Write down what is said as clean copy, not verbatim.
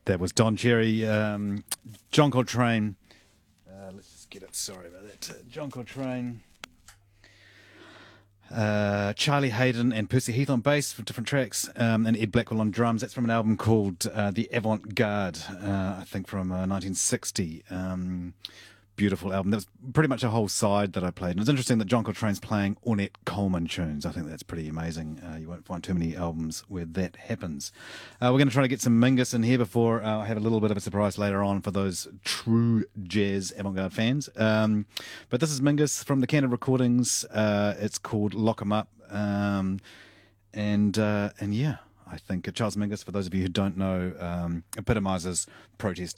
That was Don Cherry, John Coltrane. Let's just get it. Sorry about that. John Coltrane, Charlie Hayden, and Percy Heath on bass for different tracks, and Ed Blackwell on drums. That's from an album called The Avant Garde, I think from 1960. Beautiful album. That was pretty much a whole side that I played. And it's interesting that John Coltrane's playing Ornette Coleman tunes. I think that's pretty amazing. You won't find too many albums where that happens. We're going to try to get some Mingus in here before I have a little bit of a surprise later on for those true jazz avant-garde fans. But this is Mingus from the Candid Recordings. It's called Lock 'Em Up. And yeah, I think Charles Mingus, for those of you who don't know, epitomizes protest